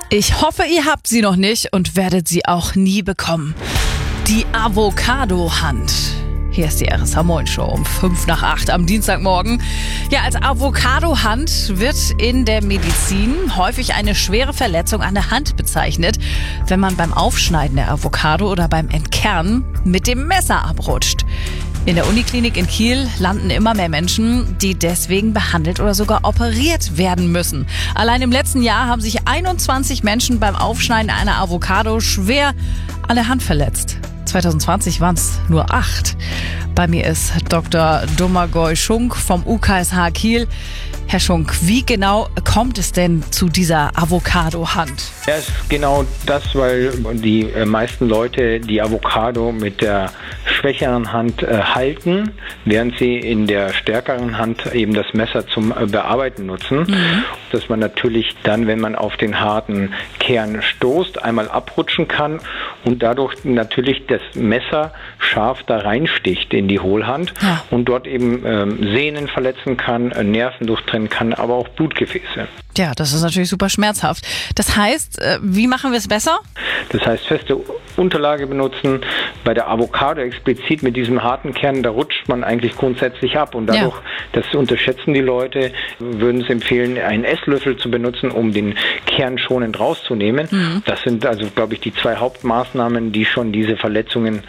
Ich hoffe, ihr habt sie noch nicht und werdet sie auch nie bekommen. Die Avocado-Hand. Hier ist die RSH Moin Show um 7:55 am Dienstagmorgen. Ja, als Avocado-Hand wird in der Medizin häufig eine schwere Verletzung an der Hand bezeichnet, wenn man beim Aufschneiden der Avocado oder beim Entkernen mit dem Messer abrutscht. In der Uniklinik in Kiel landen immer mehr Menschen, die deswegen behandelt oder sogar operiert werden müssen. Allein im letzten Jahr haben sich 21 Menschen beim Aufschneiden einer Avocado schwer an der Hand verletzt. 2020 waren es nur 8. Bei mir ist Dr. Domagoj Schunk vom UKSH Kiel. Herr Schunk, wie genau kommt es denn zu dieser Avocado-Hand? Ja, ist genau das, weil die meisten Leute die Avocado mit der schwächeren Hand halten, während sie in der stärkeren Hand eben das Messer zum Bearbeiten nutzen. Dass man natürlich dann, wenn man auf den harten Kern stoßt, einmal abrutschen kann und dadurch natürlich das Messer scharf da reinsticht in die Hohlhand und dort eben Sehnen verletzen kann, Nerven durchtrennen kann, aber auch Blutgefäße. Ja, das ist natürlich super schmerzhaft. Das heißt, wie machen wir es besser? Das heißt, feste Unterlage benutzen. Bei der Avocado explizit mit diesem harten Kern, da rutscht man eigentlich grundsätzlich ab. Und dadurch, das unterschätzen die Leute, würden es empfehlen, einen Esslöffel zu benutzen, um den Kern schonend rauszunehmen. Das sind also, glaube ich, die 2 Hauptmaßnahmen, die schon diese Verletzungen